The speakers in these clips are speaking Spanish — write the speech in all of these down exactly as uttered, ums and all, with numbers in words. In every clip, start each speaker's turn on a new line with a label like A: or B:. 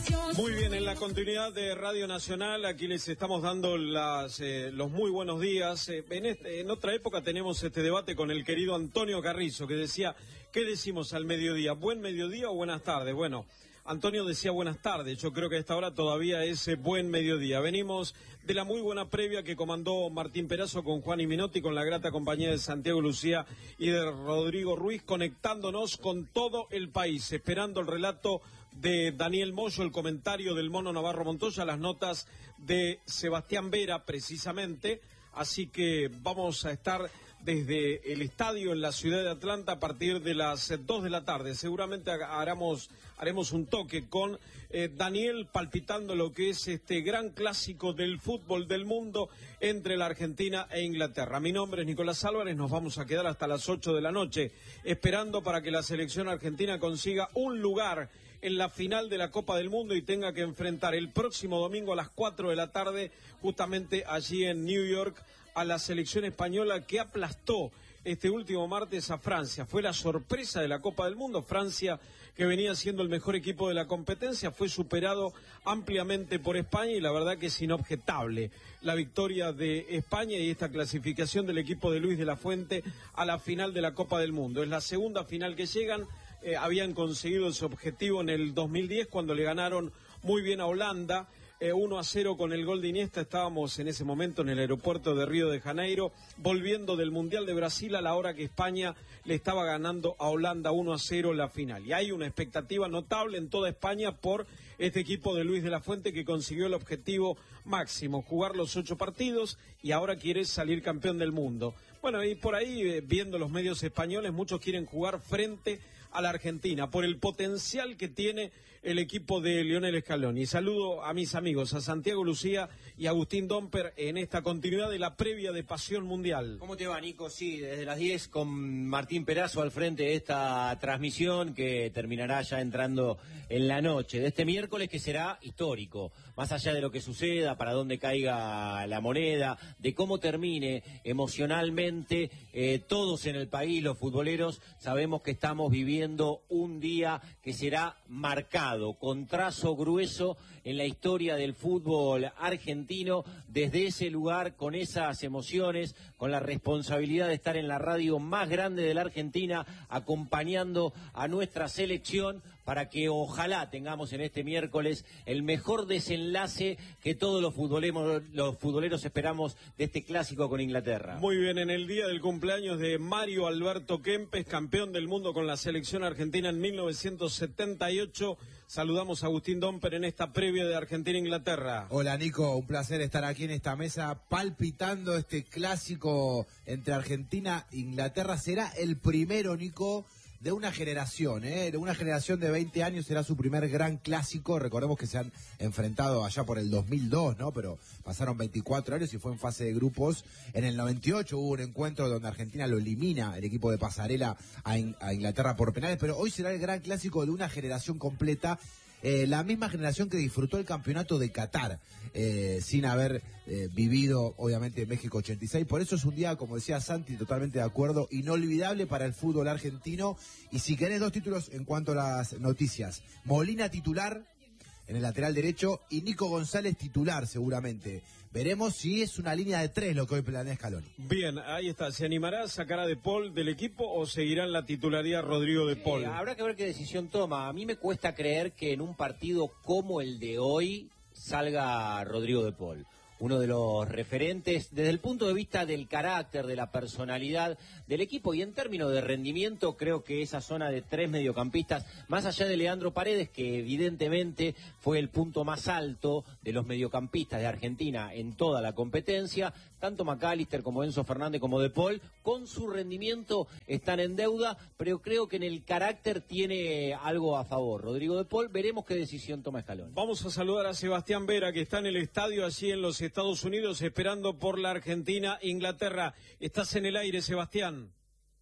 A: Muy bien, en la continuidad de Radio Nacional, aquí les estamos dando las, eh, los muy buenos días. Eh, en, este, en otra época tenemos este debate con el querido Antonio Carrizo, que decía, ¿qué decimos al mediodía? ¿Buen mediodía o buenas tardes? Bueno, Antonio decía buenas tardes, yo creo que a esta hora todavía es eh, buen mediodía. Venimos de la muy buena previa que comandó Martín Perazo con Juan y Minotti, con la grata compañía de Santiago Lucía y de Rodrigo Ruiz, conectándonos con todo el país, esperando el relato de Daniel Moyo, el comentario del Mono Navarro Montoya, las notas de Sebastián Vera precisamente. Así que vamos a estar desde el estadio en la ciudad de Atlanta a partir de las dos de la tarde. Seguramente haremos, haremos un toque con eh, Daniel palpitando lo que es este gran clásico del fútbol del mundo entre la Argentina e Inglaterra. Mi nombre es Nicolás Álvarez, nos vamos a quedar hasta las ocho de la noche esperando para que la selección argentina consiga un lugar en la final de la Copa del Mundo y tenga que enfrentar el próximo domingo a las cuatro de la tarde, justamente allí en New York, a la selección española que aplastó este último martes a Francia. Fue la sorpresa de la Copa del Mundo. Francia, que venía siendo el mejor equipo de la competencia, fue superado ampliamente por España y la verdad que es inobjetable la victoria de España y esta clasificación del equipo de Luis de la Fuente a la final de la Copa del Mundo. Es la segunda final que llegan. Eh, habían conseguido ese objetivo en el dos mil diez cuando le ganaron muy bien a Holanda, eh, uno a cero con el gol de Iniesta. Estábamos en ese momento en el aeropuerto de Río de Janeiro, volviendo del Mundial de Brasil a la hora que España le estaba ganando a Holanda uno a cero la final. Y hay una expectativa notable en toda España por este equipo de Luis de la Fuente que consiguió el objetivo máximo, jugar los ocho partidos y ahora quiere salir campeón del mundo. Bueno, y por ahí, eh, viendo los medios españoles, muchos quieren jugar frente a la Argentina por el potencial que tiene el equipo de Lionel Scaloni. Y saludo a mis amigos, a Santiago Lucía y a Agustín Domper en esta continuidad de la previa de Pasión Mundial.
B: ¿Cómo te va, Nico? Sí, desde las diez con Martín Perazo al frente de esta transmisión que terminará ya entrando en la noche de este miércoles, que será histórico, más allá de lo que suceda, para dónde caiga la moneda, de cómo termine emocionalmente, eh, todos en el país, los futboleros, sabemos que estamos viviendo un día que será marcado con trazo grueso en la historia del fútbol argentino, desde ese lugar, con esas emociones, con la responsabilidad de estar en la radio más grande de la Argentina, acompañando a nuestra selección, para que ojalá tengamos en este miércoles el mejor desenlace que todos los futboleros, los futboleros esperamos de este clásico con Inglaterra.
A: Muy bien, en el día del cumpleaños de Mario Alberto Kempes, campeón del mundo con la selección argentina en mil novecientos setenta y ocho, saludamos a Agustín Domper en esta previa de Argentina-Inglaterra.
C: Hola, Nico, un placer estar aquí en esta mesa palpitando este clásico entre Argentina e Inglaterra. Será el primero, Nico, de una generación, ¿eh? De una generación de veinte años, será su primer gran clásico. Recordemos que se han enfrentado allá por el dos mil dos, ¿no? Pero pasaron veinticuatro años y fue en fase de grupos. En el noventa y ocho hubo un encuentro donde Argentina lo elimina, el equipo de Pasarela, a, In- a Inglaterra por penales, pero hoy será el gran clásico de una generación completa. Eh, la misma generación que disfrutó el campeonato de Qatar, eh, sin haber eh, vivido, obviamente, México ochenta y seis. Por eso es un día, como decía Santi, totalmente de acuerdo, inolvidable para el fútbol argentino. Y si querés, dos títulos en cuanto a las noticias. Molina titular en el lateral derecho y Nico González titular, seguramente. Veremos si es una línea de tres lo que hoy planea Scaloni.
A: Bien, ahí está. ¿Se animará a sacar a De Paul del equipo o seguirá en la titularidad Rodrigo De Paul?
B: Eh, habrá que ver qué decisión toma. A mí me cuesta creer que en un partido como el de hoy salga Rodrigo De Paul, uno de los referentes desde el punto de vista del carácter, de la personalidad del equipo, y en términos de rendimiento creo que esa zona de tres mediocampistas, más allá de Leandro Paredes, que evidentemente fue el punto más alto de los mediocampistas de Argentina en toda la competencia, tanto McAllister como Enzo Fernández como De Paul, con su rendimiento están en deuda, pero creo que en el carácter tiene algo a favor Rodrigo De Paul. Veremos qué decisión toma Scaloni.
A: Vamos a saludar a Sebastián Vera, que está en el estadio allí en los Estados Unidos, esperando por la Argentina-Inglaterra. Estás en el aire, Sebastián.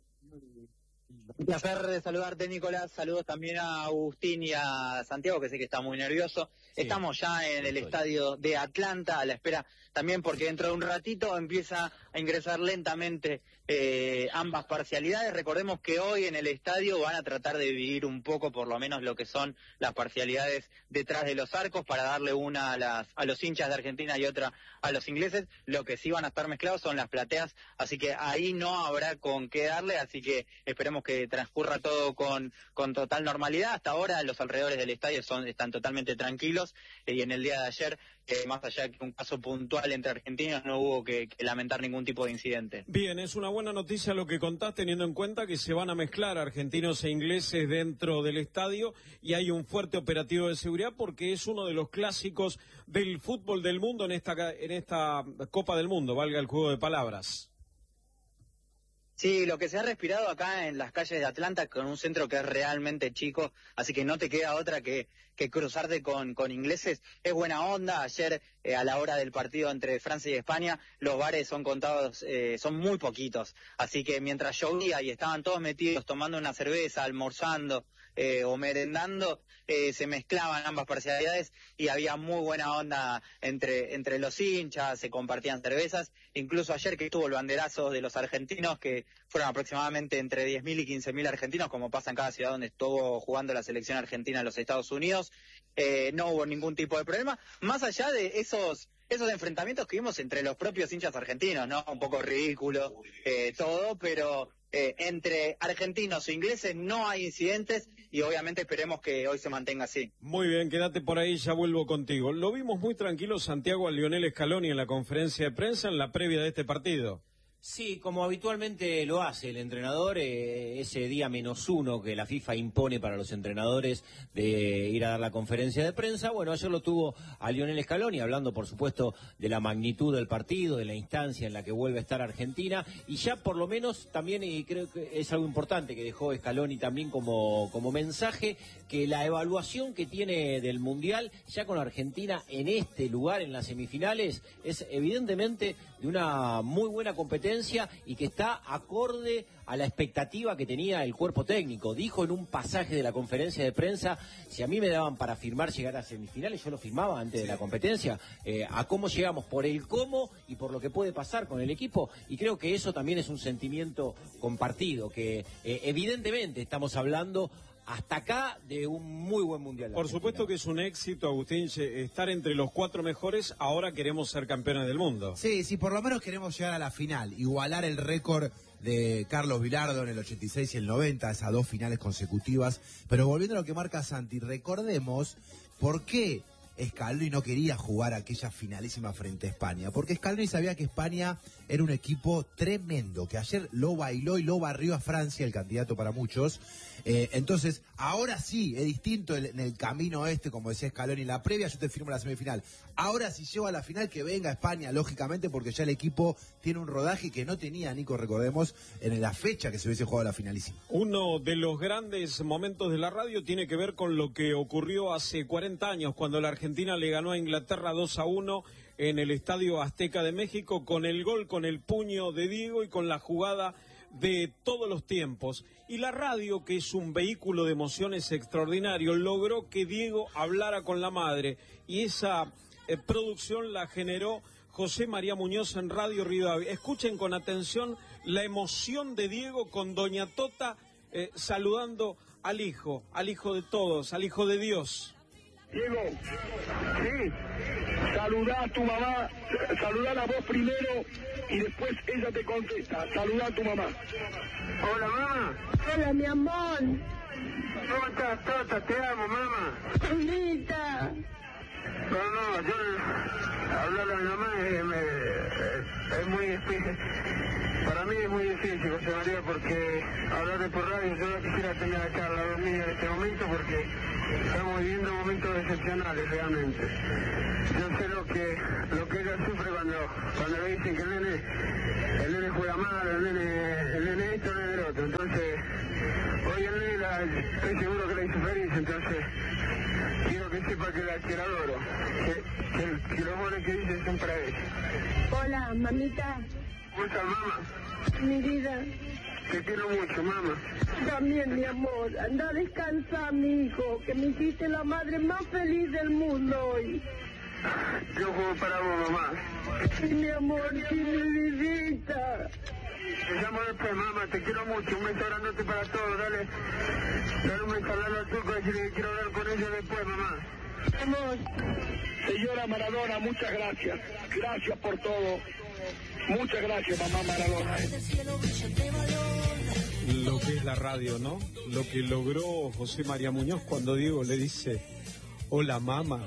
D: Un placer de saludarte, Nicolás. Saludos también a Agustín y a Santiago, que sé que está muy nervioso. Sí, estamos ya en el estoy. estadio de Atlanta, a la espera también porque dentro de un ratito empieza a ingresar lentamente eh, ambas parcialidades. Recordemos que hoy en el estadio van a tratar de dividir un poco por lo menos lo que son las parcialidades detrás de los arcos para darle una a, las, a los hinchas de Argentina y otra a los ingleses. Lo que sí van a estar mezclados son las plateas, así que ahí no habrá con qué darle, así que esperemos que transcurra todo con, con total normalidad. Hasta ahora los alrededores del estadio son, están totalmente tranquilos, eh, y en el día de ayer, eh, más allá de un caso puntual entre argentinos, no hubo que, que lamentar ningún tipo de incidente.
A: Bien, es una buena noticia lo que contás, teniendo en cuenta que se van a mezclar argentinos e ingleses dentro del estadio y hay un fuerte operativo de seguridad porque es uno de los clásicos del fútbol del mundo en esta, en esta Copa del Mundo, valga el juego de palabras.
D: Sí, lo que se ha respirado acá en las calles de Atlanta con un centro que es realmente chico, así que no te queda otra que, que cruzarte con, con ingleses. Es buena onda. Ayer, eh, a la hora del partido entre Francia y España, los bares son contados, eh, son muy poquitos. Así que mientras llovía y estaban todos metidos tomando una cerveza, almorzando eh, o merendando, eh, se mezclaban ambas parcialidades y había muy buena onda entre, entre los hinchas, se compartían cervezas. Incluso ayer que estuvo el banderazo de los argentinos, que fueron aproximadamente entre diez mil y quince mil argentinos, como pasa en cada ciudad donde estuvo jugando la selección argentina en los Estados Unidos, eh, no hubo ningún tipo de problema, más allá de esos esos enfrentamientos que vimos entre los propios hinchas argentinos, ¿no? Un poco ridículo eh, todo, pero eh, entre argentinos e ingleses no hay incidentes y obviamente esperemos que hoy se mantenga así.
A: Muy bien, quédate por ahí, ya vuelvo contigo. Lo vimos muy tranquilo, Santiago, a Lionel Scaloni en la conferencia de prensa en la previa de este partido.
B: Sí, como habitualmente lo hace el entrenador, eh, ese día menos uno que la FIFA impone para los entrenadores de ir a dar la conferencia de prensa. Bueno, ayer lo tuvo a Lionel Scaloni, hablando por supuesto de la magnitud del partido, de la instancia en la que vuelve a estar Argentina, y ya por lo menos también, y creo que es algo importante que dejó Scaloni también como, como mensaje, que la evaluación que tiene del Mundial, ya con Argentina en este lugar, en las semifinales, es evidentemente de una muy buena competencia y que está acorde a la expectativa que tenía el cuerpo técnico. Dijo en un pasaje de la conferencia de prensa, si a mí me daban para firmar llegar a semifinales, yo lo firmaba antes de la competencia, eh, a cómo llegamos, por el cómo y por lo que puede pasar con el equipo, y creo que eso también es un sentimiento compartido, que eh, evidentemente estamos hablando hasta acá de un muy buen mundial.
A: Por supuesto que es un éxito, Agustín, estar entre los cuatro mejores. Ahora queremos ser campeones del mundo.
C: Sí, sí, por lo menos queremos llegar a la final, igualar el récord de Carlos Bilardo en el ochenta y seis y el noventa, esas dos finales consecutivas. Pero volviendo a lo que marca Santi, recordemos por qué Scaloni no quería jugar aquella finalísima frente a España, porque Scaloni sabía que España era un equipo tremendo, que ayer lo bailó y lo barrió a Francia, el candidato para muchos. Eh, entonces, ahora sí, es distinto el, en el camino este, como decía Scaloni, en la previa yo te firmo la semifinal. Ahora si llego a la final, que venga España, lógicamente, porque ya el equipo tiene un rodaje que no tenía, Nico, recordemos, en la fecha que se hubiese jugado la finalísima.
A: Uno de los grandes momentos de la radio tiene que ver con lo que ocurrió hace cuarenta años, cuando la Argentina le ganó a Inglaterra dos a uno en el Estadio Azteca de México, con el gol, con el puño de Diego y con la jugada de todos los tiempos. Y la radio, que es un vehículo de emociones extraordinario, logró que Diego hablara con la madre, y esa eh, producción la generó José María Muñoz en Radio Rivadavia. Escuchen con atención la emoción de Diego con doña Tota eh, saludando al hijo, al hijo de todos, al hijo de Dios.
E: Diego, sí, saludá a tu mamá, saludá a vos primero y después ella te contesta. Saludá a tu mamá. Hola, mamá.
F: Hola, mi amor.
E: ¿Cómo estás, Tota? Te amo, mamá.
F: Linda.
E: No, no, yo hablar a mi mamá es, me, es, es muy difícil. Para mí es muy difícil, José María, porque hablar por radio, yo no quisiera tener acá a la niña en este momento porque estamos viviendo momentos excepcionales realmente. Yo sé lo que lo que ella sufre cuando cuando le dicen que el nene, el nene juega mal, el nene, el nene esto, el nene el otro. Entonces, hoy el nene la, estoy seguro que la hizo feliz, entonces quiero que sepa que la, que la adoro, que, que, que los goles que dice son para ella.
F: Hola, mamita.
E: ¿Cómo estás, mamá?
F: Mi vida.
E: Te quiero mucho, mamá.
F: También, mi amor. Anda a descansar, mi hijo, que me hiciste la madre más feliz del mundo hoy.
E: Yo juego para vos, mamá.
F: Sí, mi amor, sí, mi visita.
E: Te llamo después, mamá, te quiero mucho. Un beso grandote para todos, dale. Dale un beso a la turco, decirle que quiero hablar con ella después, mamá.
F: Amor.
G: Señora Maradona, muchas gracias. Gracias por todo. Muchas gracias, mamá Maradona.
A: Lo que es la radio, ¿no? Lo que logró José María Muñoz cuando Diego le dice, hola mamá.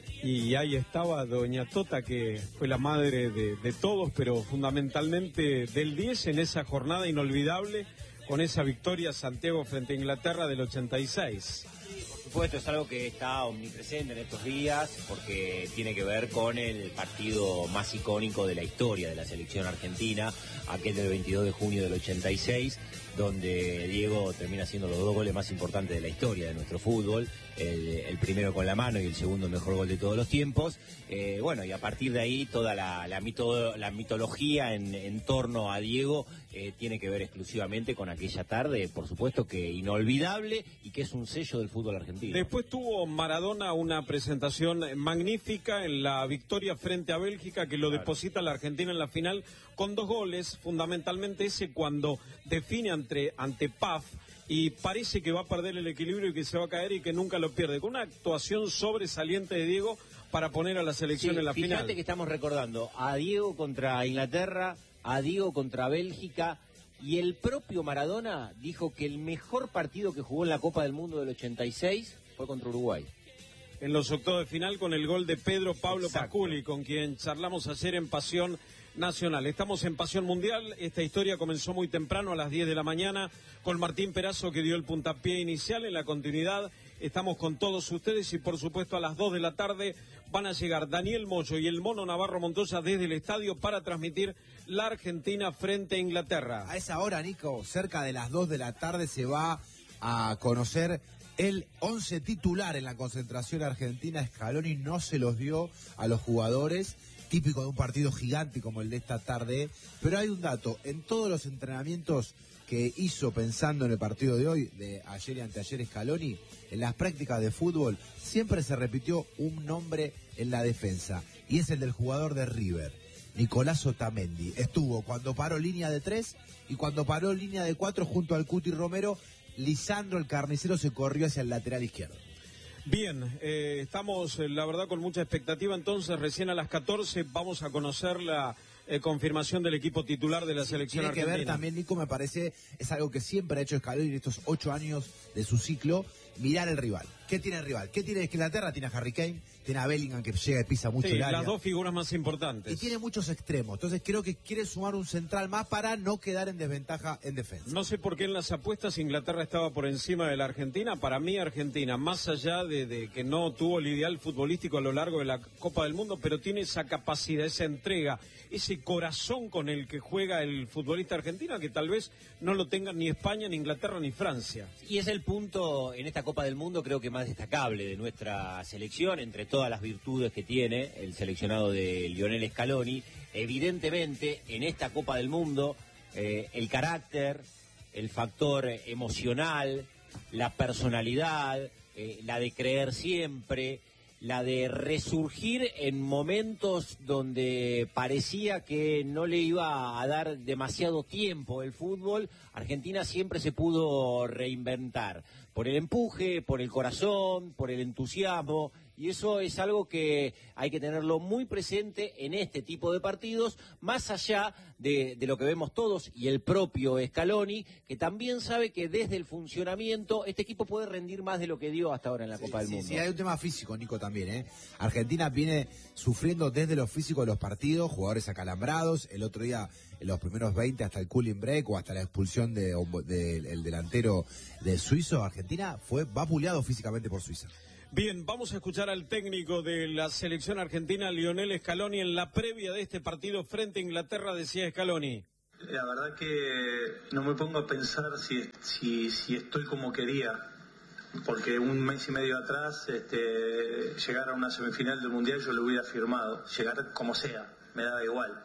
A: Y ahí estaba doña Tota, que fue la madre de, de todos, pero fundamentalmente del diez en esa jornada inolvidable con esa victoria Santiago frente a Inglaterra del ochenta y seis.
B: Por supuesto, es algo que está omnipresente en estos días porque tiene que ver con el partido más icónico de la historia de la selección argentina, aquel del veintidós de junio del ochenta y seis, donde Diego termina haciendo los dos goles más importantes de la historia de nuestro fútbol, el, el primero con la mano y el segundo mejor gol de todos los tiempos. Eh, bueno, y a partir de ahí toda la, la, mito, la mitología en, en torno a Diego eh, tiene que ver exclusivamente con aquella tarde, por supuesto que inolvidable y que es un sello del fútbol argentino.
A: Después tuvo Maradona una presentación magnífica en la victoria frente a Bélgica que lo claro. deposita la Argentina en la final con dos goles, fundamentalmente ese cuando define ante, ante P A F y parece que va a perder el equilibrio y que se va a caer y que nunca lo pierde, con una actuación sobresaliente de Diego para poner a la selección
B: sí,
A: en la
B: fíjate
A: final.
B: Fíjate que estamos recordando a Diego contra Inglaterra, a Diego contra Bélgica, y el propio Maradona dijo que el mejor partido que jugó en la Copa del Mundo del ochenta y seis fue contra Uruguay.
A: En los octavos de final con el gol de Pedro Pablo
B: Exacto.
A: Pasculi, con quien charlamos ayer en Pasión Nacional. Estamos en Pasión Mundial. Esta historia comenzó muy temprano, a las diez de la mañana, con Martín Perazo, que dio el puntapié inicial. En la continuidad estamos con todos ustedes y, por supuesto, a las dos de la tarde van a llegar Daniel Moyo y el Mono Navarro Montoya desde el estadio para transmitir la Argentina frente a Inglaterra.
C: A esa hora, Nico, cerca de las dos de la tarde se va a conocer el once titular en la concentración argentina. Scaloni no se los dio a los jugadores, típico de un partido gigante como el de esta tarde, pero hay un dato, en todos los entrenamientos que hizo pensando en el partido de hoy, de ayer y anteayer Scaloni, en las prácticas de fútbol, siempre se repitió un nombre en la defensa, y es el del jugador de River, Nicolás Otamendi. Estuvo cuando paró línea de tres y cuando paró línea de cuatro junto al Cuti Romero. Lisandro el Carnicero se corrió hacia el lateral izquierdo.
A: Bien, eh, estamos, eh, la verdad, con mucha expectativa. Entonces, recién a las catorce vamos a conocer la eh, confirmación del equipo titular de la
C: sí,
A: selección
C: tiene
A: argentina.
C: Tiene que ver también, Nico, me parece, es algo que siempre ha hecho Scaloni en estos ocho años de su ciclo, mirar el rival. ¿Qué tiene el rival? ¿Qué tiene Inglaterra? Tiene a Harry Kane, tiene a Bellingham que llega y pisa mucho
A: sí,
C: el área.
A: Las dos figuras más importantes.
C: Y tiene muchos extremos. Entonces creo que quiere sumar un central más para no quedar en desventaja en defensa.
A: No sé por qué en las apuestas Inglaterra estaba por encima de la Argentina. Para mí Argentina, más allá de, de que no tuvo el ideal futbolístico a lo largo de la Copa del Mundo, pero tiene esa capacidad, esa entrega, ese corazón con el que juega el futbolista argentino, que tal vez no lo tengan ni España, ni Inglaterra, ni Francia.
B: Y es el punto en esta Copa del Mundo creo que más destacable de nuestra selección, entre todas las virtudes que tiene el seleccionado de Lionel Scaloni. Evidentemente, en esta Copa del Mundo, eh, el carácter, el factor emocional, la personalidad, eh, la de creer siempre, la de resurgir en momentos donde parecía que no le iba a dar demasiado tiempo el fútbol, Argentina siempre se pudo reinventar, por el empuje, por el corazón, por el entusiasmo, y eso es algo que hay que tenerlo muy presente en este tipo de partidos, más allá de, de lo que vemos todos y el propio Scaloni, que también sabe que desde el funcionamiento este equipo puede rendir más de lo que dio hasta ahora en la
C: sí,
B: Copa del
C: sí,
B: Mundo.
C: Sí, hay un tema físico, Nico, también, ¿eh? Argentina viene sufriendo desde lo físico de los partidos, jugadores acalambrados, el otro día en los primeros veinte hasta el cooling break o hasta la expulsión del de, de, delantero del suizo. Argentina fue vapuleado físicamente por Suiza.
A: Bien, vamos a escuchar al técnico de la selección argentina, Lionel Scaloni, en la previa de este partido frente a Inglaterra. Decía Scaloni:
H: la verdad que no me pongo a pensar si, si, si estoy como quería, porque un mes y medio atrás este, llegar a una semifinal del Mundial yo lo hubiera firmado, llegar como sea, me da igual.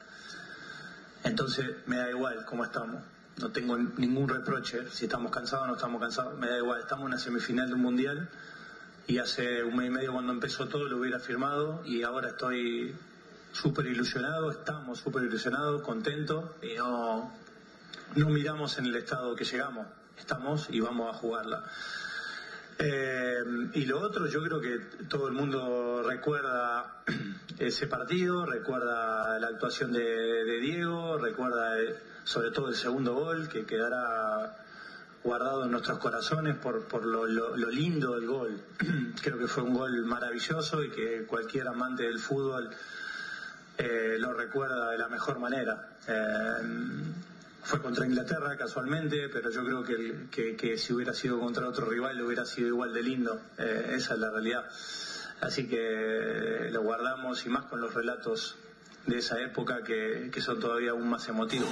H: Entonces me da igual cómo estamos, no tengo ningún reproche, si estamos cansados o no estamos cansados, me da igual, estamos en una semifinal del Mundial y hace un mes y medio cuando empezó todo lo hubiera firmado, y ahora estoy súper ilusionado, estamos súper ilusionados, contentos, y no, no miramos en el estado que llegamos, estamos y vamos a jugarla. Eh, y lo otro, yo creo que todo el mundo recuerda ese partido, recuerda la actuación de, de Diego, recuerda eh, sobre todo el segundo gol, que quedará guardado en nuestros corazones por, por lo, lo, lo lindo del gol. Creo que fue un gol maravilloso y que cualquier amante del fútbol eh, lo recuerda de la mejor manera. Eh, Fue contra Inglaterra casualmente, pero yo creo que, el, que, que si hubiera sido contra otro rival hubiera sido igual de lindo. Eh, esa es la realidad. Así que lo guardamos, y más con los relatos de esa época que, que son todavía aún más emotivos.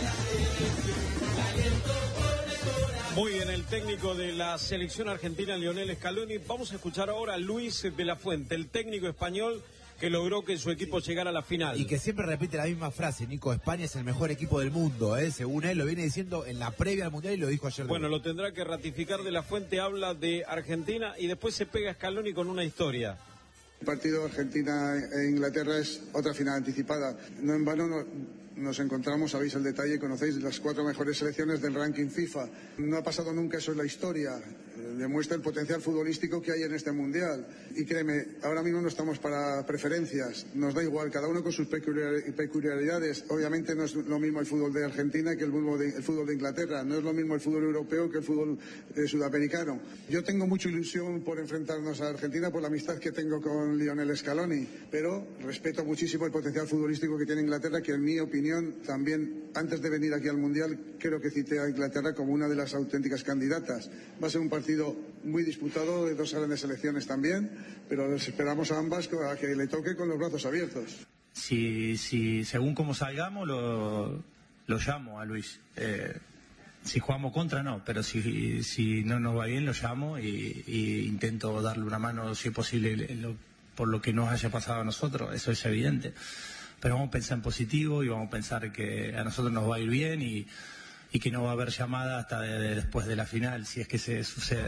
A: Muy bien, el técnico de la selección argentina, Lionel Scaloni. Vamos a escuchar ahora a Luis de la Fuente, el técnico español que logró que su equipo llegara a la final.
C: Y que siempre repite la misma frase, Nico, España es el mejor equipo del mundo, ¿eh? Según él lo viene diciendo en la previa al Mundial y lo dijo ayer.
A: Bueno, lo tendrá que ratificar. De la Fuente habla de Argentina y después se pega Scaloni con una historia.
I: El partido Argentina e Inglaterra es otra final anticipada. No en vano no, nos encontramos, sabéis el detalle, conocéis las cuatro mejores selecciones del ranking FIFA. No ha pasado nunca eso en la historia. Demuestra el potencial futbolístico que hay en este mundial. Y créeme, ahora mismo no estamos para preferencias, nos da igual, cada uno con sus peculiaridades. Obviamente no es lo mismo el fútbol de Argentina que el fútbol de, el fútbol de Inglaterra, no es lo mismo el fútbol europeo que el fútbol eh, sudamericano. Yo tengo mucha ilusión por enfrentarnos a Argentina por la amistad que tengo con Lionel Scaloni, pero respeto muchísimo el potencial futbolístico que tiene Inglaterra, que en mi opinión también, antes de venir aquí al mundial, creo que cité a Inglaterra como una de las auténticas candidatas. Va a ser un partido muy disputado de dos grandes selecciones también, pero les esperamos a ambas a que le toque con los brazos abiertos.
J: Si, si según cómo salgamos lo, lo llamo a Luis. Eh, si jugamos contra no, pero si, si no nos va bien lo llamo y, y intento darle una mano si es posible lo, por lo que nos haya pasado a nosotros, eso es evidente. Pero vamos a pensar en positivo y vamos a pensar que a nosotros nos va a ir bien y y que no va a haber llamada hasta de, de después de la final, si es que se sucede.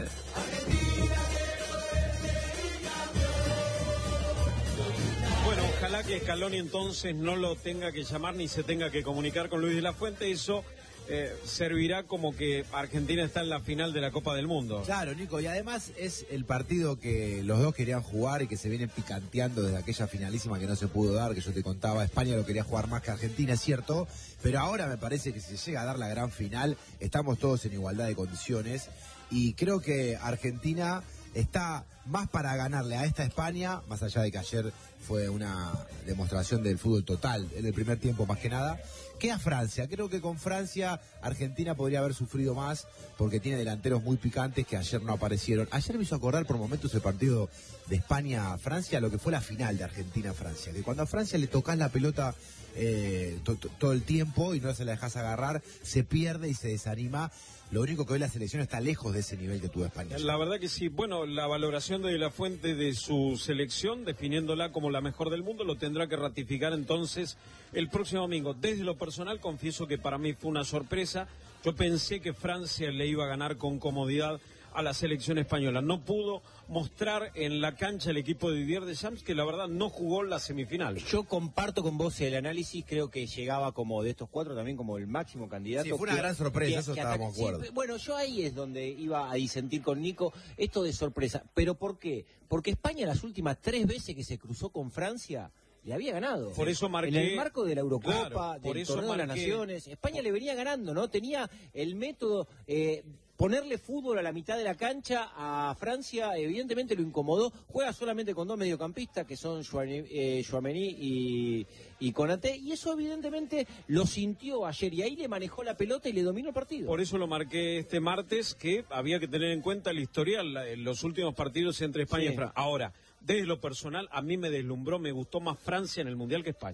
A: Bueno, ojalá que Scaloni entonces no lo tenga que llamar ni se tenga que comunicar con Luis de la Fuente. Eso eh, servirá como que Argentina está en la final de la Copa del Mundo.
C: Claro, Nico, y además es el partido que los dos querían jugar y que se vienen picanteando desde aquella finalísima que no se pudo dar, que yo te contaba. España lo quería jugar más que Argentina, es cierto, pero ahora me parece que si se llega a dar la gran final, estamos todos en igualdad de condiciones y creo que Argentina está más para ganarle a esta España, más allá de que ayer fue una demostración del fútbol total en el primer tiempo más que nada, que a Francia. Creo que con Francia Argentina podría haber sufrido más porque tiene delanteros muy picantes que ayer no aparecieron. Ayer me hizo acordar por momentos el partido de España-Francia, lo que fue la final de Argentina-Francia, que cuando a Francia le tocas la pelota eh, to to todo el tiempo y no se la dejas agarrar, se pierde y se desanima. Lo único que hoy la selección está lejos de ese nivel que tuvo España.
A: La verdad que sí. Bueno, la valoración de la Fuente de su selección, definiéndola como la mejor del mundo, lo tendrá que ratificar entonces el próximo domingo. Desde lo personal, confieso que para mí fue una sorpresa. Yo pensé que Francia le iba a ganar con comodidad a la selección española. No pudo mostrar en la cancha el equipo de Didier Deschamps, que la verdad no jugó la semifinal.
B: Yo comparto con vos el análisis, creo que llegaba como de estos cuatro también como el máximo candidato.
C: Sí, fue una
B: que,
C: gran sorpresa,
B: que,
C: eso
B: que
C: estábamos de acuerdo.
B: Sí, bueno, yo ahí es donde iba a disentir con Nico, esto de sorpresa. ¿Pero por qué? Porque España las últimas tres veces que se cruzó con Francia le había ganado.
A: Por eso marqué,
B: en el marco de la Eurocopa,
A: claro,
B: del
A: eso
B: Torneo
A: marqué,
B: de las Naciones, España le venía ganando, ¿no? Tenía el método... Eh, Ponerle fútbol a la mitad de la cancha a Francia, evidentemente lo incomodó. Juega solamente con dos mediocampistas, que son Tchouaméni y, y Konaté, y eso evidentemente lo sintió ayer, y ahí le manejó la pelota y le dominó el partido.
A: Por eso lo marqué este martes, que había que tener en cuenta el historial en los últimos partidos entre España sí. y Francia. Ahora, desde lo personal, a mí me deslumbró, me gustó más Francia en el Mundial que España.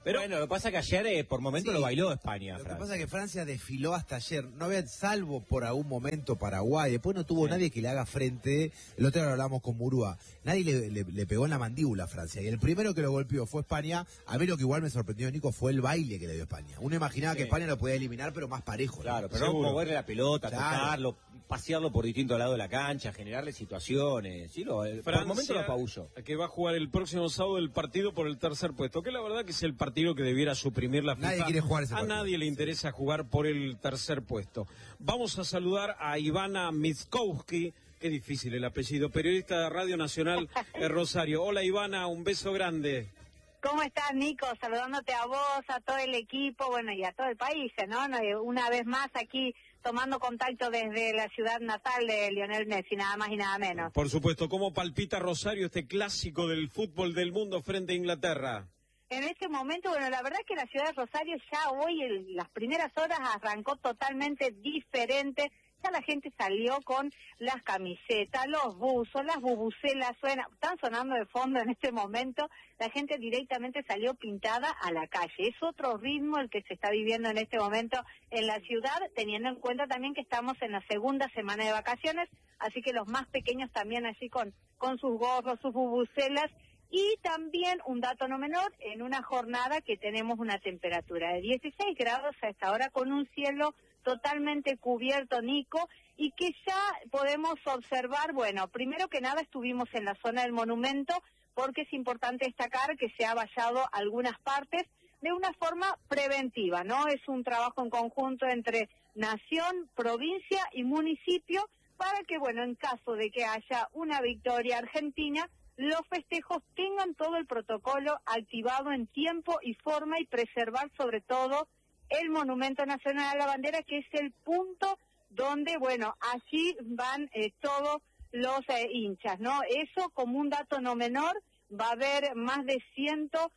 B: Pero bueno, lo que pasa es que ayer eh, por momento sí, lo bailó España.
C: Lo
B: Francia.
C: que pasa es que Francia desfiló hasta ayer. No había, salvo por algún momento Paraguay. Después no tuvo sí. nadie que le haga frente. El otro día lo hablamos con Murúa. Nadie le, le, le pegó en la mandíbula a Francia. Y el primero que lo golpeó fue España. A mí lo que igual me sorprendió, Nico, fue el baile que le dio España. Uno imaginaba sí. que España lo podía eliminar, pero más parejo.
B: Claro, ¿no? pero Seguro. no moverle la pelota, claro. tocarlo, pasearlo por distintos lados de la cancha, generarle situaciones. Sí, lo, el, por el momento lo apabulló.
A: Que va a jugar el próximo sábado el partido por el tercer puesto. Que la verdad que es el partido que debiera suprimir la FIFA.
C: Nadie quiere jugar ese
A: A
C: partido.
A: nadie le interesa jugar por el tercer puesto. Vamos a saludar a Ivana Miskowski. Qué difícil el apellido. Periodista de Radio Nacional de Rosario. Hola Ivana, un beso grande.
K: ¿Cómo estás, Nico? Saludándote a vos, a todo el equipo, bueno, y a todo el país, ¿no? Una vez más aquí tomando contacto desde la ciudad natal de Lionel Messi, nada más y nada menos.
A: Por supuesto, ¿cómo palpita Rosario este clásico del fútbol del mundo frente a Inglaterra?
K: En este momento, bueno, la verdad que la ciudad de Rosario ya hoy, en las primeras horas, arrancó totalmente diferente. Ya la gente salió con las camisetas, los buzos, las bubucelas, suena, están sonando de fondo en este momento. La gente directamente salió pintada a la calle. Es otro ritmo el que se está viviendo en este momento en la ciudad, teniendo en cuenta también que estamos en la segunda semana de vacaciones, así que los más pequeños también allí con, con sus gorros, sus bubucelas. Y también un dato no menor, en una jornada que tenemos una temperatura de dieciséis grados a esta hora con un cielo totalmente cubierto, Nico, y que ya podemos observar, bueno, primero que nada estuvimos en la zona del monumento porque es importante destacar que se ha vallado algunas partes de una forma preventiva, ¿no? Es un trabajo en conjunto entre nación, provincia y municipio para que, bueno, en caso de que haya una victoria argentina, los festejos tengan todo el protocolo activado en tiempo y forma y preservar sobre todo el Monumento Nacional a la Bandera, que es el punto donde, bueno, allí van eh, todos los eh, hinchas, ¿no? Eso como un dato no menor, va a haber más de ciento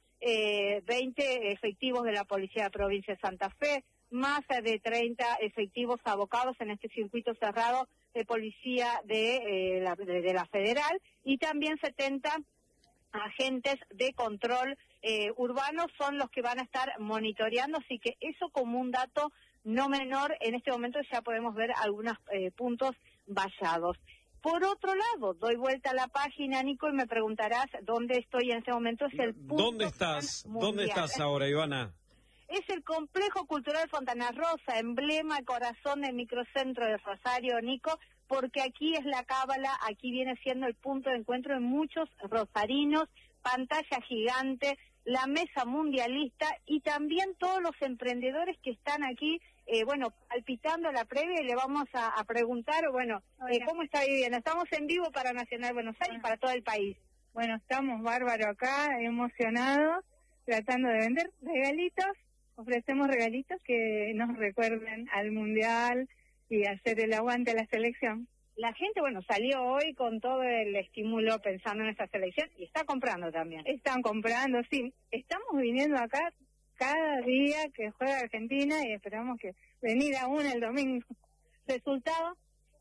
K: veinte efectivos de la Policía de la Provincia de Santa Fe, más de treinta efectivos abocados en este circuito cerrado de Policía de, eh, la, de, de la Federal, y también setenta agentes de control eh, urbano son los que van a estar monitoreando, así que eso como un dato no menor, en este momento ya podemos ver algunos eh, puntos vallados. Por otro lado, doy vuelta a la página, Nico, y me preguntarás dónde estoy en este momento. Es el punto
A: ¿Dónde estás? ¿Dónde estás ahora, Ivana?
K: Es el Complejo Cultural Fontana Rosa, emblema, corazón del microcentro de Rosario, Nico, porque aquí es la cábala, aquí viene siendo el punto de encuentro de muchos rosarinos, pantalla gigante, la mesa mundialista y también todos los emprendedores que están aquí, eh, bueno, palpitando la previa, y le vamos a, a preguntar, bueno, eh, ¿cómo está viviendo? Estamos en vivo para Nacional Buenos Aires y para todo el país.
L: Bueno, estamos bárbaros acá, emocionados, tratando de vender regalitos, ofrecemos regalitos que nos recuerden al Mundial y hacer el aguante a la selección.
K: La gente, bueno, salió hoy con todo el estímulo pensando en esta selección y está comprando también.
L: Están comprando, sí. Estamos viniendo acá cada día que juega Argentina y esperamos que venir aún el domingo.
K: ¿Resultado?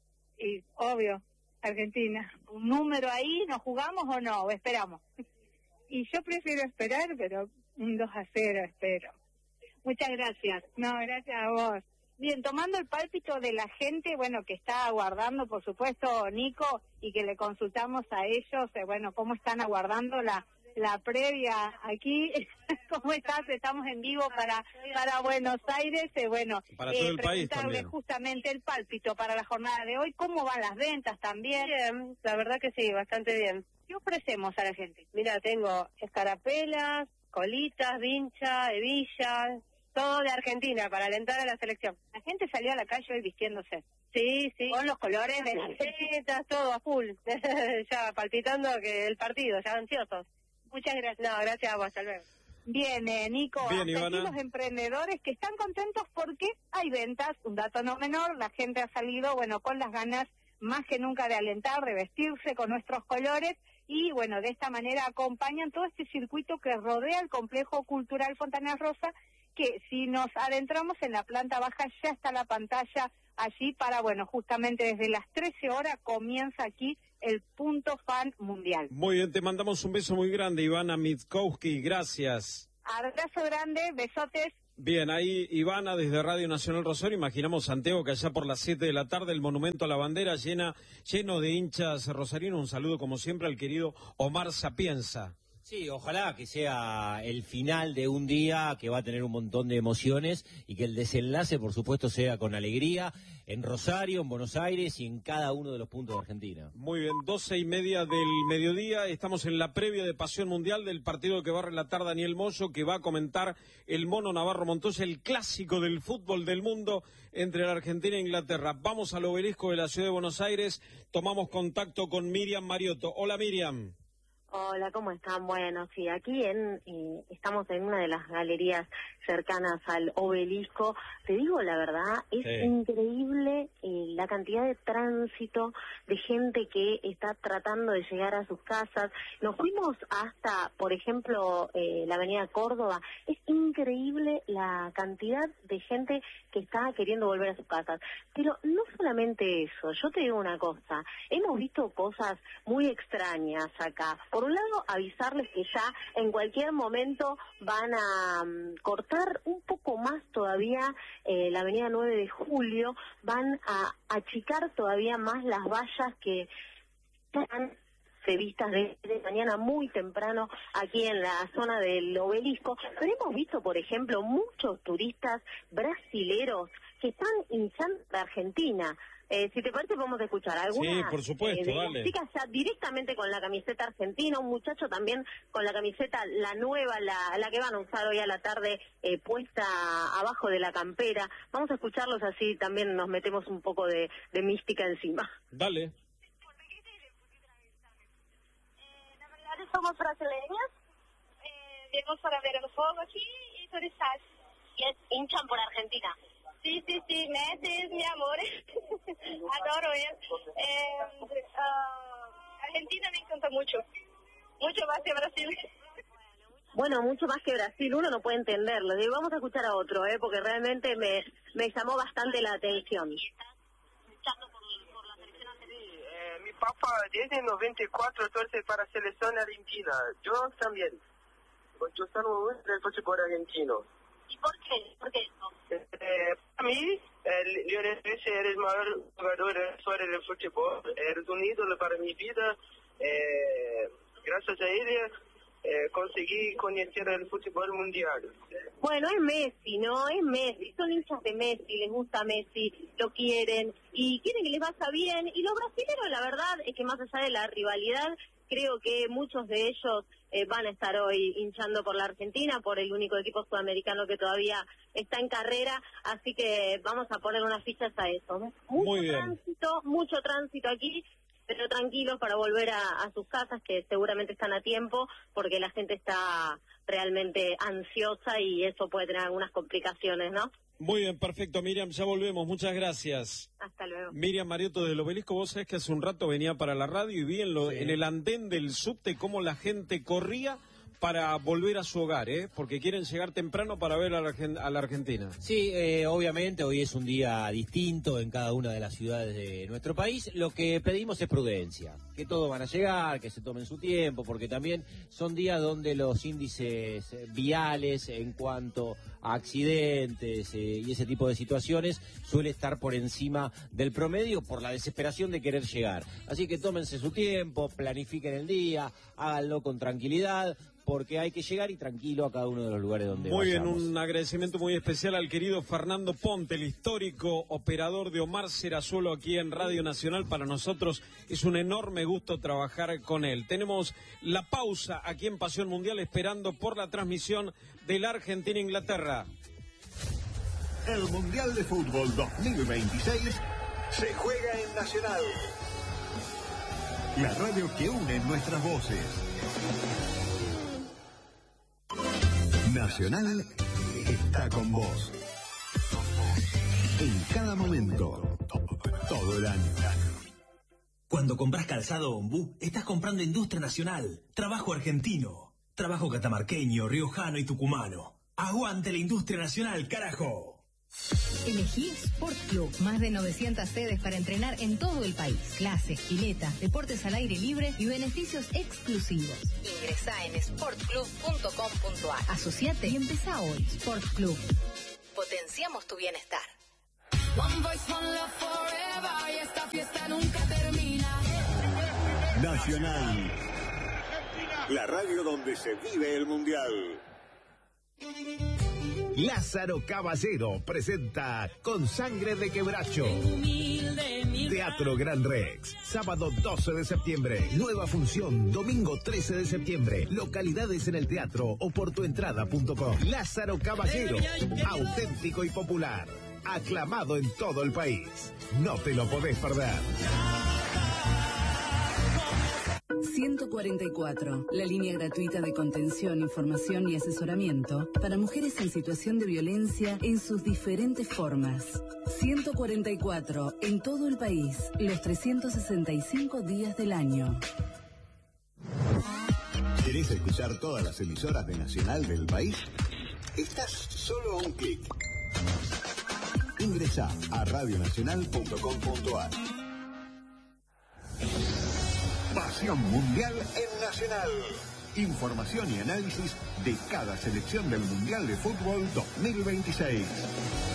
L: Y obvio, Argentina.
K: ¿Un número ahí? ¿Nos jugamos o no? ¿O esperamos?
L: Y yo prefiero esperar, pero un dos a cero espero.
K: Muchas gracias.
L: No, gracias a vos.
K: Bien, tomando el pálpito de la gente, bueno, que está aguardando, por supuesto, Nico, y que le consultamos a ellos, eh, bueno, cómo están aguardando la la previa aquí. ¿Cómo estás? Estamos en vivo para para Buenos Aires, eh, bueno,
A: para todo
K: eh,
A: el país también.
K: Justamente el pálpito para la jornada de hoy. ¿Cómo van las ventas también?
M: Bien, la verdad que sí, bastante bien.
K: ¿Qué ofrecemos a la gente?
M: Mira, tengo escarapelas, colitas, vincha, hebillas, todo de Argentina para alentar a la selección.
K: La gente salió a la calle hoy vistiéndose.
M: Sí, sí.
K: Con los colores de las
M: camisetas, todo a full. Ya palpitando que el partido, ya ansiosos.
K: Muchas gracias.
M: No, gracias a vos, hasta luego.
K: Bien, eh, Nico,
A: Bien,
K: hasta aquí los emprendedores que están contentos porque hay ventas, un dato no menor, la gente ha salido, bueno, con las ganas más que nunca de alentar, de vestirse con nuestros colores y, bueno, de esta manera acompañan todo este circuito que rodea el Complejo Cultural Fontana Rosa, que si nos adentramos en la planta baja ya está la pantalla allí para, bueno, justamente desde las trece horas comienza aquí el punto fan mundial.
A: Muy bien, te mandamos un beso muy grande, Ivana Miskowski, gracias.
K: Abrazo grande, besotes.
A: Bien, ahí Ivana desde Radio Nacional Rosario. Imaginamos, Santiago, que allá por las siete de la tarde el Monumento a la Bandera llena, lleno de hinchas rosarinos. Un saludo, como siempre, al querido Omar Sapienza.
B: Sí, ojalá que sea el final de un día que va a tener un montón de emociones y que el desenlace, por supuesto, sea con alegría en Rosario, en Buenos Aires y en cada uno de los puntos de Argentina.
A: Muy bien, doce y media del mediodía. Estamos en la previa de Pasión Mundial del partido que va a relatar Daniel Moyo, que va a comentar el Mono Navarro Montoya, el clásico del fútbol del mundo entre la Argentina e Inglaterra. Vamos al obelisco de la ciudad de Buenos Aires. Tomamos contacto con Miriam Mariotto. Hola, Miriam.
N: Hola, ¿cómo están? Bueno, sí, aquí en eh, estamos en una de las galerías cercanas al obelisco. Te digo la verdad, es sí. increíble eh, la cantidad de tránsito, de gente que está tratando de llegar a sus casas. Nos fuimos hasta, por ejemplo, eh, la avenida Córdoba. Es increíble la cantidad de gente que está queriendo volver a sus casas. Pero no solamente eso, yo te digo una cosa, hemos visto cosas muy extrañas acá. Por un lado, avisarles que ya en cualquier momento van a um, cortar un poco más todavía eh, la avenida nueve de julio, van a achicar todavía más las vallas que están previstas desde mañana muy temprano aquí en la zona del obelisco. Pero hemos visto, por ejemplo, muchos turistas brasileros que están hinchando de Argentina. Eh, si te parece, podemos escuchar alguna
A: sí, por supuesto,
N: eh, de
A: dale.
N: las chicas ya directamente con la camiseta argentina, un muchacho también con la camiseta, la nueva, la, la que van a usar hoy a la tarde, eh, puesta abajo de la campera. Vamos a escucharlos, así también nos metemos un poco de, de mística encima.
A: Dale.
O: Somos brasileñas, eh, venimos para ver el fuego aquí y turistas.
N: Y es, hinchan por Argentina.
O: Sí, sí, sí, Messi es mi amor, adoro él. Eh, uh, Argentina me encanta mucho, mucho más que Brasil.
N: Bueno, mucho más que Brasil, uno no puede entenderlo. Y vamos a escuchar a otro, eh, porque realmente me, me llamó bastante la atención.
P: Mi papá desde noventa y cuatro torce para la selección argentina. Yo también. Yo soy muy del fútbol argentino.
N: ¿Y por qué? ¿Por qué eso?
P: Eh, para mí, eh, Lionel Messi es el mayor jugador de la historia del fútbol. Es un ídolo para mi vida. Eh, gracias a él eh, conseguí conocer el fútbol mundial.
N: Bueno, es Messi, ¿no? Es Messi. Son hinchas de Messi, les gusta Messi, lo quieren y quieren que les vaya bien. Y los brasileños, la verdad, es que más allá de la rivalidad, creo que muchos de ellos eh, van a estar hoy hinchando por la Argentina, por el único equipo sudamericano que todavía está en carrera. Así que vamos a poner unas fichas a eso. Mucho
A: Muy bien.
N: tránsito, mucho tránsito aquí, pero tranquilos para volver a, a sus casas, que seguramente están a tiempo, porque la gente está realmente ansiosa y eso puede tener algunas complicaciones, ¿no?
A: Muy bien, perfecto, Miriam, ya volvemos, muchas gracias.
N: Hasta luego.
A: Miriam Mariotto del Obelisco, vos sabés que hace un rato venía para la radio y vi en, lo, sí. en el andén del subte cómo la gente corría para volver a su hogar, ¿eh? Porque quieren llegar temprano para ver a la, a la Argentina.
B: Sí, eh, obviamente hoy es un día distinto en cada una de las ciudades de nuestro país. Lo que pedimos es prudencia, que todos van a llegar, que se tomen su tiempo, porque también son días donde los índices viales en cuanto a accidentes eh, y ese tipo de situaciones suele estar por encima del promedio por la desesperación de querer llegar. Así que tómense su tiempo, planifiquen el día, háganlo con tranquilidad, porque hay que llegar y tranquilo a cada uno de los lugares donde
A: Muy
B: vayamos.
A: bien, un agradecimiento muy especial al querido Fernando Ponte, el histórico operador de Omar Serazuelo aquí en Radio Nacional. Para nosotros es un enorme gusto trabajar con él. Tenemos la pausa aquí en Pasión Mundial esperando por la transmisión de la Argentina-Inglaterra.
Q: El Mundial de Fútbol dos mil veintiséis se juega en Nacional. La radio que une nuestras voces. Nacional está con vos. En cada momento, todo el año.
R: Cuando compras calzado Ombú, estás comprando industria nacional, trabajo argentino, trabajo catamarqueño, riojano y tucumano. ¡Aguante la industria nacional, carajo!
S: Elegí Sport Club, más de novecientas sedes para entrenar en todo el país. Clases, piletas, deportes al aire libre y beneficios exclusivos. Ingresá en sport club punto com punto a r. Asociate y empezá hoy. Sport Club. Potenciamos tu bienestar.
T: One voice, one love forever, y esta fiesta nunca termina.
Q: Nacional, la radio donde se vive el mundial.
U: Lázaro Caballero presenta Con Sangre de Quebracho. Teatro Gran Rex, sábado doce de septiembre. Nueva función, domingo trece de septiembre. Localidades en el teatro o por tuentrada punto com. Lázaro Caballero, auténtico y popular. Aclamado en todo el país. No te lo podés perder.
V: ciento cuarenta y cuatro, la línea gratuita de contención, información y asesoramiento para mujeres en situación de violencia en sus diferentes formas. ciento cuarenta y cuatro, en todo el país, los trescientos sesenta y cinco días del año.
Q: ¿Querés escuchar todas las emisoras de Nacional del país? Estás solo a un clic. Ingresá a radio nacional punto com punto a r. Pasión Mundial en Nacional. Información y análisis de cada selección del Mundial de Fútbol dos mil veintiséis.